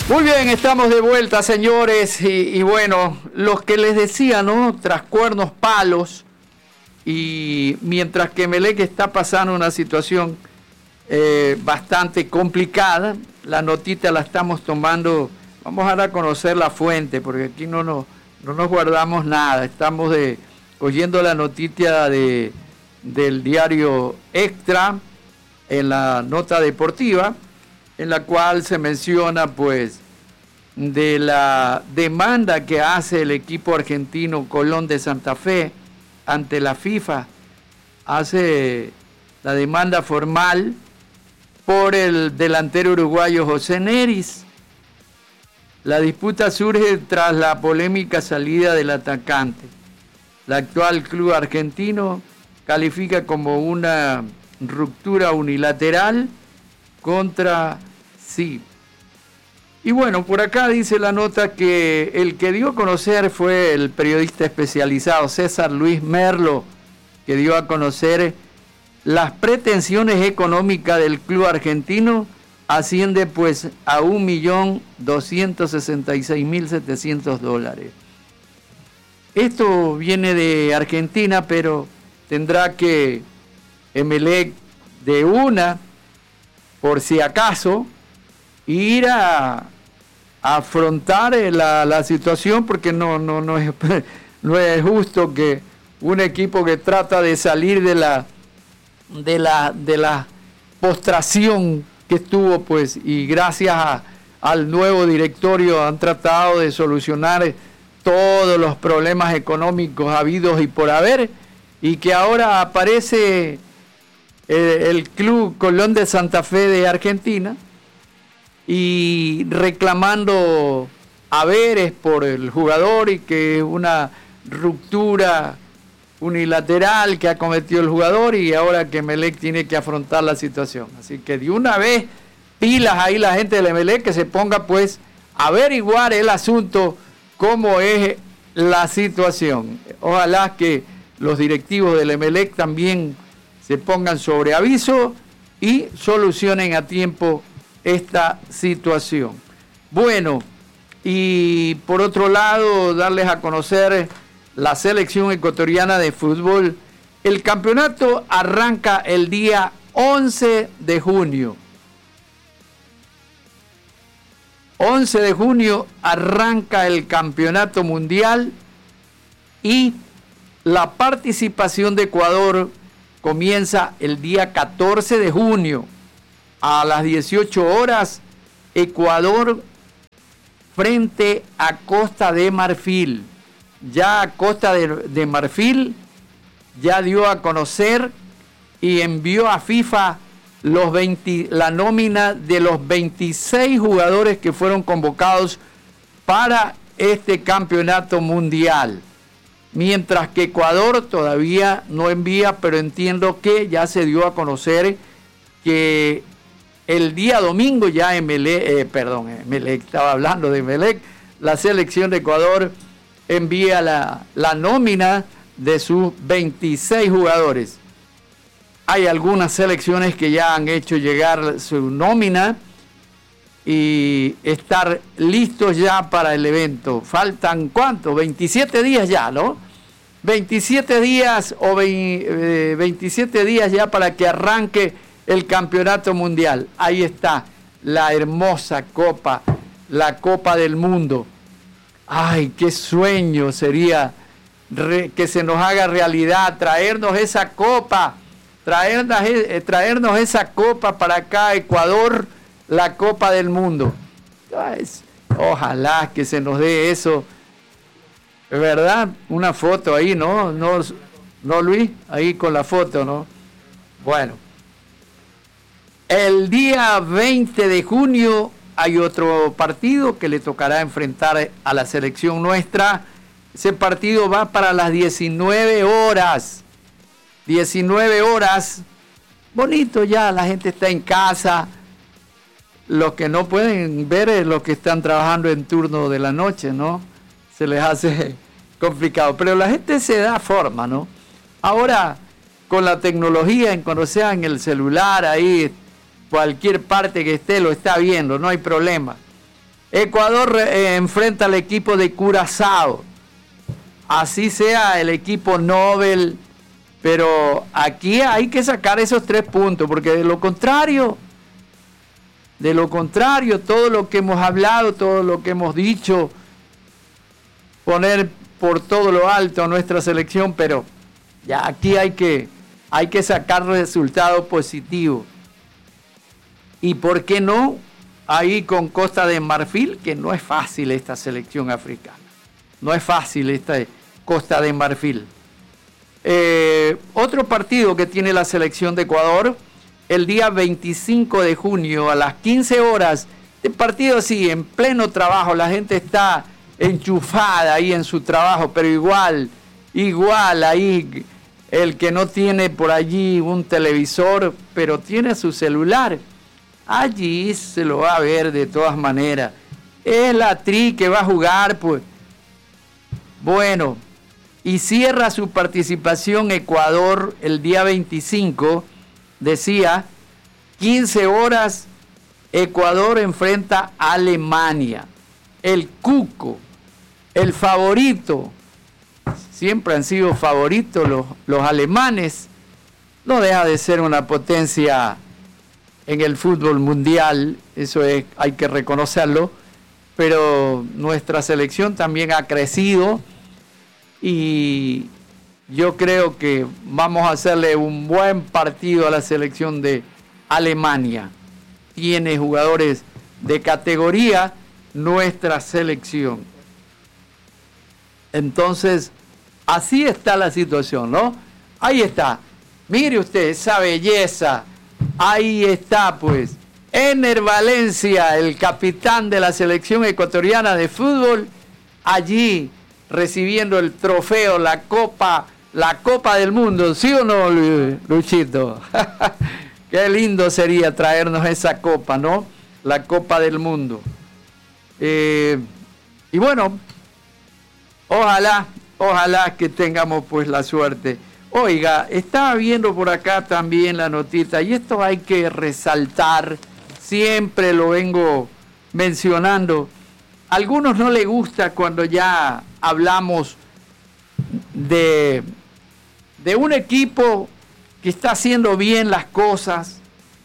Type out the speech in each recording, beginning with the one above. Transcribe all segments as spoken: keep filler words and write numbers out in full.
Muy bien, estamos de vuelta, señores, y, y bueno, los que les decía, ¿no? Tras cuernos, palos, y mientras que Emelec está pasando una situación eh, bastante complicada, la notita la estamos tomando, vamos a dar a conocer la fuente, porque aquí no nos, no nos guardamos nada, estamos de, cogiendo la noticia de, del diario Extra, en la nota deportiva, en la cual se menciona pues de la demanda que hace el equipo argentino Colón de Santa Fe ante la FIFA. Hace la demanda formal por el delantero uruguayo José Neris. La disputa surge tras la polémica salida del atacante. El actual club argentino califica como una ruptura unilateral contra sí. Y bueno, por acá dice la nota que el que dio a conocer fue el periodista especializado César Luis Merlo, que dio a conocer las pretensiones económicas del club argentino, asciende pues a un millón doscientos sesenta y seis mil setecientos dólares. Esto viene de Argentina, pero tendrá que Emelec de una, por si acaso, ir a, a afrontar la, la situación, porque no, no, no, es, no es justo que un equipo que trata de salir de la, de la, de la postración que estuvo, pues, y gracias a, al nuevo directorio han tratado de solucionar todos los problemas económicos habidos y por haber, y que ahora aparece el, el Club Colón de Santa Fe de Argentina y reclamando haberes por el jugador, y que es una ruptura unilateral que ha cometido el jugador, y ahora que Emelec tiene que afrontar la situación. Así que de una vez, pilas ahí la gente del Emelec, que se ponga pues a averiguar el asunto, cómo es la situación. Ojalá que los directivos del Emelec también se pongan sobre aviso y solucionen a tiempo esta situación. Bueno, y por otro lado, darles a conocer la selección ecuatoriana de fútbol. El campeonato arranca el día once de junio. once de junio arranca el campeonato mundial, y la participación de Ecuador comienza el día catorce de junio a las dieciocho horas. Ecuador frente a Costa de Marfil. Ya Costa de, de Marfil ya dio a conocer y envió a FIFA los veinte, la nómina de los veintiséis jugadores que fueron convocados para este campeonato mundial. Mientras que Ecuador todavía no envía, pero entiendo que ya se dio a conocer que el día domingo ya Emelec, eh, perdón, Emelec, estaba hablando de Emelec, la selección de Ecuador envía la, la nómina de sus veintiséis jugadores. Hay algunas selecciones que ya han hecho llegar su nómina y estar listos ya para el evento. Faltan, ¿cuánto? veintisiete días ya, ¿no? veintisiete días o veintisiete días ya para que arranque el campeonato mundial. Ahí está la hermosa copa, la Copa del Mundo. Ay, qué sueño sería re, que se nos haga realidad, traernos esa copa, traernos, eh, traernos esa copa para acá, Ecuador, la Copa del Mundo. Ay, ojalá que se nos dé eso, ¿verdad? Una foto ahí, ¿no? ¿No, no Luis? Ahí con la foto, ¿no? Bueno. El día veinte de junio hay otro partido que le tocará enfrentar a la selección nuestra. Ese partido va para las diecinueve horas. diecinueve horas. Bonito ya, la gente está en casa. Los que no pueden ver es los que están trabajando en turno de la noche, ¿no? Se les hace complicado. Pero la gente se da forma, ¿no? Ahora, con la tecnología, en cuando sea en el celular, ahí, cualquier parte que esté, lo está viendo, no hay problema. Ecuador eh, enfrenta al equipo de Curazao. Así sea el equipo Nobel, pero aquí hay que sacar esos tres puntos, porque de lo contrario, de lo contrario, todo lo que hemos hablado, todo lo que hemos dicho, poner por todo lo alto a nuestra selección, pero ya aquí hay que, hay que sacar resultados positivos. Y por qué no, ahí con Costa de Marfil, que no es fácil esta selección africana, no es fácil esta Costa de Marfil. Eh, otro partido que tiene la selección de Ecuador, el día veinticinco de junio a las quince horas, el partido sí, en pleno trabajo, la gente está enchufada ahí en su trabajo, pero igual, igual ahí, el que no tiene por allí un televisor, pero tiene su celular, allí se lo va a ver de todas maneras. Es la Tri que va a jugar, pues. Bueno, y cierra su participación Ecuador el día veinticinco, decía, quince horas, Ecuador enfrenta a Alemania. El cuco, el favorito, siempre han sido favoritos los, los alemanes, no deja de ser una potencia en el fútbol mundial, eso es, hay que reconocerlo, pero nuestra selección también ha crecido y yo creo que vamos a hacerle un buen partido a la selección de Alemania. Tiene jugadores de categoría nuestra selección. Entonces, así está la situación, ¿no? Ahí está. Mire usted esa belleza. Ahí está, pues. Ener Valencia, el capitán de la selección ecuatoriana de fútbol, allí recibiendo el trofeo, la copa, la Copa del Mundo, ¿sí o no, Luchito? Qué lindo sería traernos esa copa, ¿no? La Copa del Mundo. Eh, y bueno, ojalá, ojalá que tengamos pues la suerte. Oiga, estaba viendo por acá también la notita, y esto hay que resaltar, siempre lo vengo mencionando. A algunos no les gusta cuando ya hablamos de, de un equipo que está haciendo bien las cosas.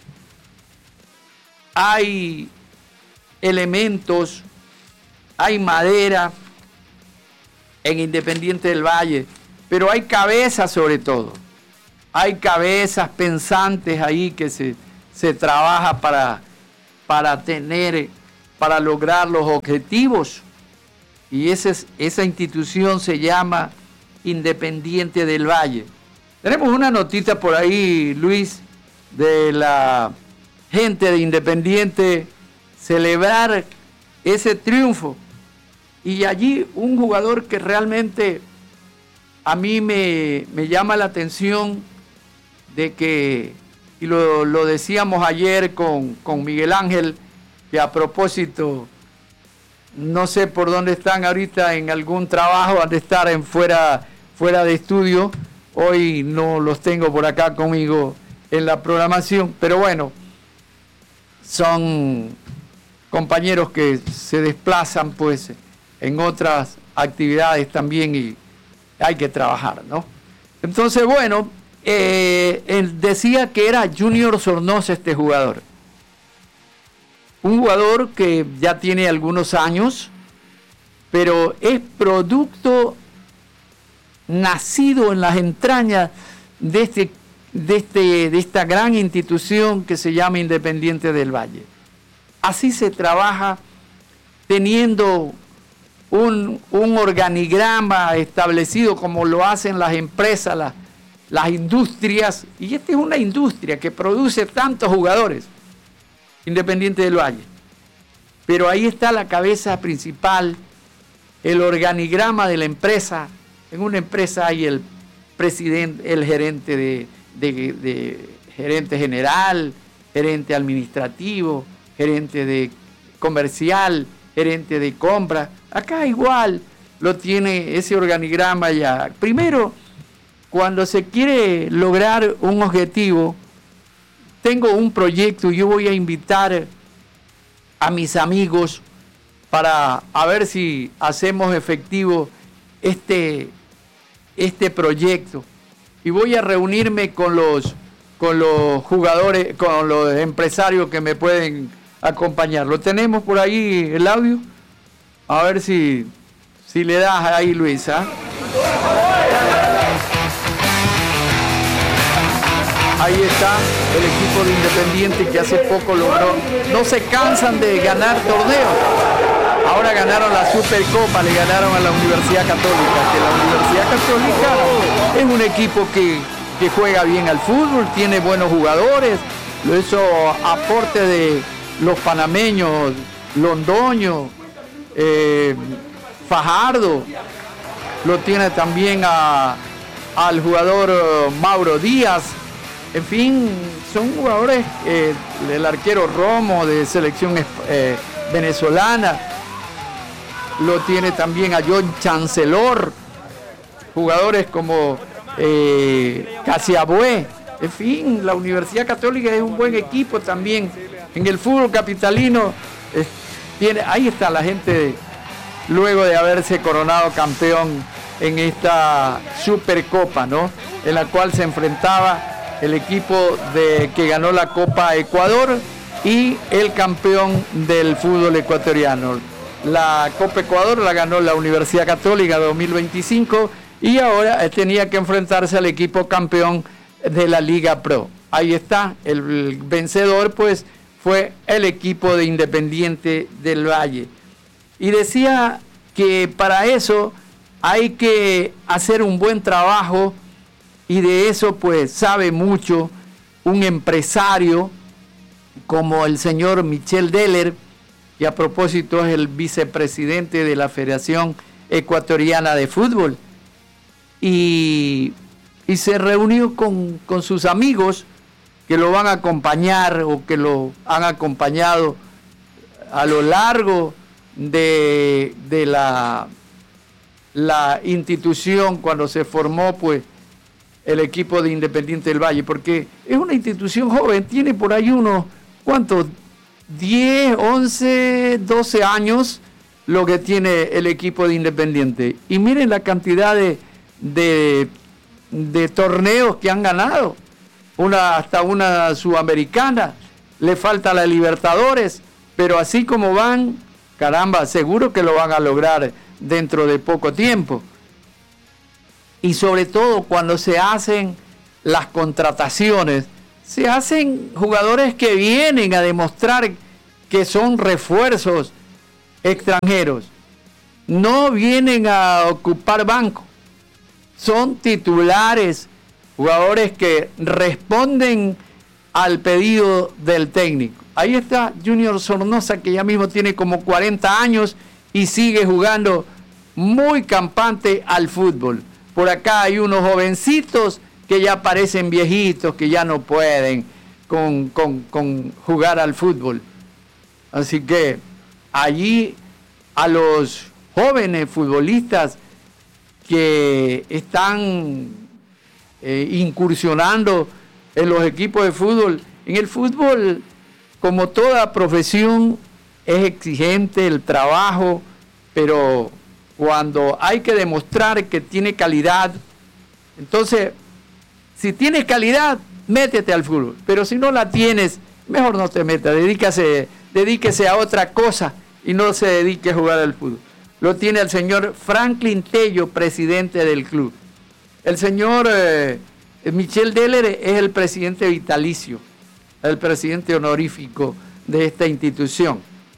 Hay elementos, hay madera en Independiente del Valle, pero hay cabezas sobre todo. Hay cabezas pensantes ahí que se, se trabaja para, para tener, para lograr los objetivos. Y ese, esa institución se llama Independiente del Valle. Tenemos una notita por ahí, Luis, de la gente de Independiente celebrar ese triunfo. Y allí un jugador que realmente a mí me, me llama la atención de que, y lo, lo decíamos ayer con, con Miguel Ángel, que a propósito, no sé por dónde están ahorita en algún trabajo, han de estar en fuera, fuera de estudio, hoy no los tengo por acá conmigo en la programación, pero bueno, son compañeros que se desplazan pues en otras actividades también y hay que trabajar, ¿no? Entonces, bueno, eh, él decía que era Junior Sornosa este jugador. Un jugador que ya tiene algunos años, pero es producto nacido en las entrañas de, este, de, este, de esta gran institución que se llama Independiente del Valle. Así se trabaja teniendo un, un organigrama establecido como lo hacen las empresas, las, las industrias, y esta es una industria que produce tantos jugadores, Independiente del Valle. Pero ahí está la cabeza principal, el organigrama de la empresa. En una empresa hay el presidente, el gerente de, de, de gerente general, gerente administrativo, gerente de comercial, gerente de compra. Acá igual lo tiene ese organigrama ya. Primero, cuando se quiere lograr un objetivo, tengo un proyecto, yo voy a invitar a mis amigos para a ver si hacemos efectivo este, este proyecto. Y voy a reunirme con los, con los jugadores, con los empresarios que me pueden acompañar. ¿Lo tenemos por ahí el audio? A ver si, si le das ahí, Luisa. Ahí está el equipo de Independiente que hace poco logró. No se cansan de ganar torneos. Ahora ganaron la Supercopa, le ganaron a la Universidad Católica. Que la Universidad Católica es un equipo que, que juega bien al fútbol, tiene buenos jugadores. Eso aporte de los panameños, Londoño, eh, Fajardo. Lo tiene también a, al jugador Mauro Díaz. En fin, son jugadores, eh, el arquero Romo de selección eh, venezolana, lo tiene también a John Chancellor, jugadores como eh, Casiabue. En fin, la Universidad Católica es un buen equipo también. En el fútbol capitalino, eh, tiene, ahí está la gente de, luego de haberse coronado campeón en esta Supercopa, ¿no? En la cual se enfrentaba el equipo de, que ganó la Copa Ecuador y el campeón del fútbol ecuatoriano. La Copa Ecuador la ganó la Universidad Católica dos mil veinticinco y ahora tenía que enfrentarse al equipo campeón de la Liga Pro. Ahí está, el vencedor pues fue el equipo de Independiente del Valle. Y decía que para eso hay que hacer un buen trabajo. Y de eso pues sabe mucho un empresario como el señor Michel Deller, que a propósito es el vicepresidente de la Federación Ecuatoriana de Fútbol. Y, y se reunió con, con sus amigos que lo van a acompañar o que lo han acompañado a lo largo de, de la, la institución cuando se formó pues el equipo de Independiente del Valle, porque es una institución joven, tiene por ahí unos, ¿cuántos? diez, once, doce años lo que tiene el equipo de Independiente. Y miren la cantidad de, de, de torneos que han ganado, una, hasta una sudamericana, le falta la Libertadores, pero así como van, caramba, seguro que lo van a lograr dentro de poco tiempo. Y sobre todo cuando se hacen las contrataciones, se hacen jugadores que vienen a demostrar que son refuerzos extranjeros. No vienen a ocupar banco. Son titulares, jugadores que responden al pedido del técnico. Ahí está Junior Sornosa, que ya mismo tiene como cuarenta años y sigue jugando muy campante al fútbol. Por acá hay unos jovencitos que ya parecen viejitos, que ya no pueden con, con, con jugar al fútbol. Así que allí a los jóvenes futbolistas que están eh, incursionando en los equipos de fútbol, en el fútbol, como toda profesión, es exigente el trabajo, pero cuando hay que demostrar que tiene calidad, entonces, si tienes calidad, métete al fútbol. Pero si no la tienes, mejor no te metas, dedícase, dedíquese a otra cosa y no se dedique a jugar al fútbol. Lo tiene el señor Franklin Tello, presidente del club. El señor eh, Michel Deller es el presidente vitalicio, el presidente honorífico de esta institución.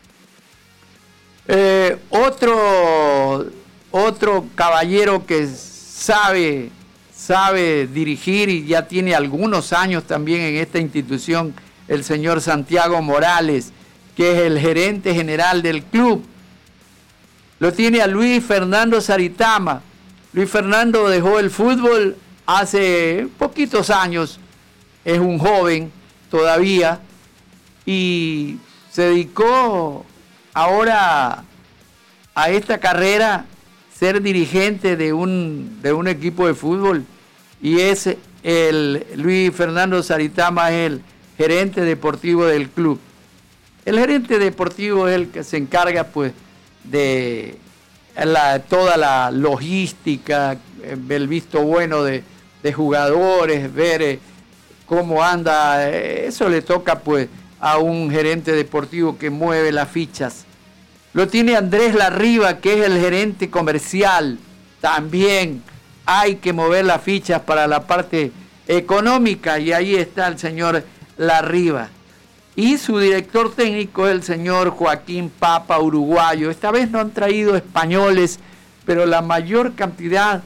Eh, otro, otro caballero que sabe, sabe dirigir y ya tiene algunos años también en esta institución, el señor Santiago Morales, que es el gerente general del club. Lo tiene a Luis Fernando Saritama. Luis Fernando dejó el fútbol hace poquitos años, es un joven todavía y se dedicó ahora a esta carrera, ser dirigente de un, de un equipo de fútbol, y es el Luis Fernando Saritama, es el gerente deportivo del club. El gerente deportivo es el que se encarga pues de la, toda la logística, el visto bueno de, de jugadores, ver eh, cómo anda, eh, eso le toca pues a un gerente deportivo que mueve las fichas. Lo tiene Andrés Larriva, que es el gerente comercial. También hay que mover las fichas para la parte económica, y ahí está el señor Larriva. Y su director técnico es el señor Joaquín Papa, uruguayo. Esta vez no han traído españoles, pero la mayor cantidad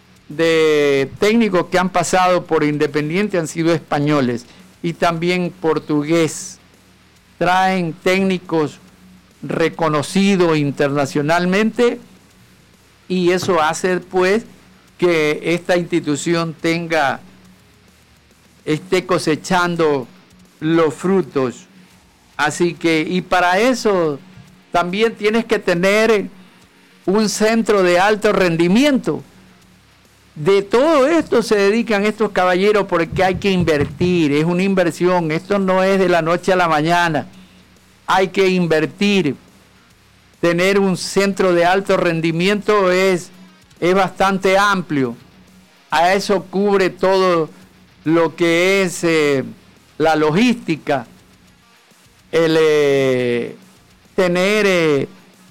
de técnicos que han pasado por Independiente han sido españoles y también portugués. Traen técnicos reconocidos internacionalmente, y eso hace pues que esta institución tenga, esté cosechando los frutos. Así que, y para eso también tienes que tener un centro de alto rendimiento. De todo esto se dedican estos caballeros porque hay que invertir, es una inversión, esto no es de la noche a la mañana, hay que invertir. Tener un centro de alto rendimiento es, es bastante amplio, a eso cubre todo lo que es eh, la logística, el eh, tener eh,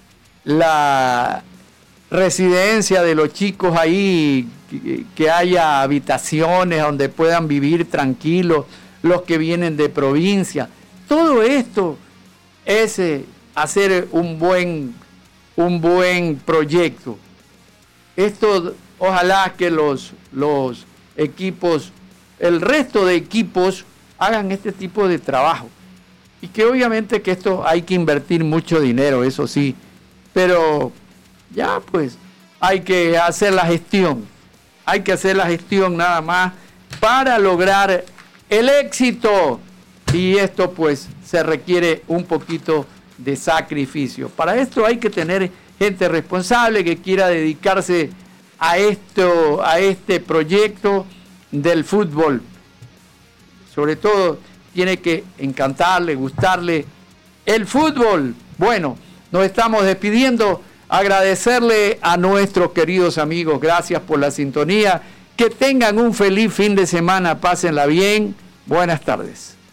la residencia de los chicos ahí, que, que haya habitaciones donde puedan vivir tranquilos los que vienen de provincia. Todo esto es eh, hacer un buen, un buen proyecto. Esto, ojalá que los, los equipos, el resto de equipos hagan este tipo de trabajo. Y que obviamente que esto hay que invertir mucho dinero, eso sí, pero ya pues hay que hacer la gestión, hay que hacer la gestión nada más para lograr el éxito, y esto pues se requiere un poquito de sacrificio. Para esto hay que tener gente responsable que quiera dedicarse a esto, a este proyecto del fútbol. Sobre todo tiene que encantarle, gustarle el fútbol. Bueno, nos estamos despidiendo. Agradecerle a nuestros queridos amigos, gracias por la sintonía. Que tengan un feliz fin de semana, pásenla bien. Buenas tardes.